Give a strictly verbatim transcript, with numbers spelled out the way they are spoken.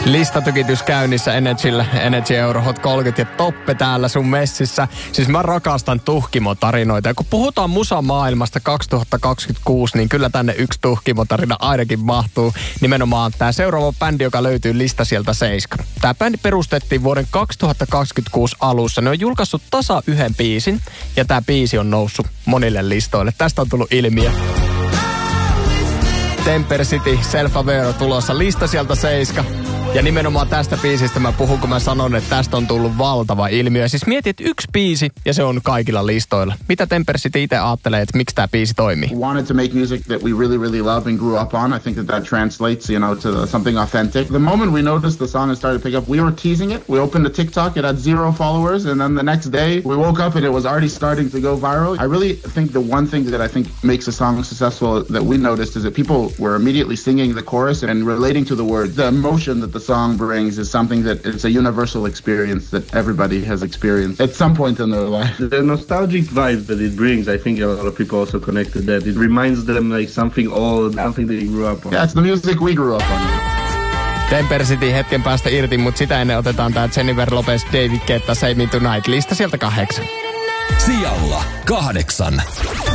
Listatykitys käynnissä Energyllä, Energy Euro Hot kolmekymmentä ja Toppe täällä sun messissä. Siis mä rakastan tuhkimotarinoita. Ja kun puhutaan musamaailmasta kaksituhattakaksikymmentäkuusi, niin kyllä tänne yksi tuhkimotarina ainakin mahtuu. Nimenomaan tää seuraava bändi, joka löytyy lista sieltä seiska. Tää bändi perustettiin vuoden kaksituhattakaksikymmentäkuusi alussa. Ne on julkaissut tasa yhden biisin ja tää biisi on noussut monille listoille. Tästä on tullut ilmiö. Temper City, Self Aware tulossa lista sieltä seiska. Ja nimenomaan tästä biisistä mä puhun, kun mä sanon, että tästä on tullut valtava ilmiö. Siis mietit yksi biisi ja se on kaikilla listoilla. Mitä Temper City itse ajattelee, että miksi tää biisi toimii? We wanted to make music that we really, really love and grew up on. I think that that translates, you know, to something authentic. The moment we noticed the song and started to pick up, we were teasing it. We opened a TikTok, it had zero followers. And then the next day we woke up and it was already starting to go viral. I really think the one thing that I think makes a song successful that we noticed is that people were immediately singing the chorus and relating to the words. The emotion that the song brings is something that it's a universal experience that everybody has experienced at some point in their life. The nostalgic vibe that it brings, I think a lot of people also connect to that. It reminds them like something old, something they grew up on. Yeah, it's the music we grew up on. Temper City hetken päästä irti, mutta sitä ennen otetaan tää Jennifer Lopez, David Guetta, Save Me Tonight. Lista sieltä kahdeksan. Sijalla kahdeksan.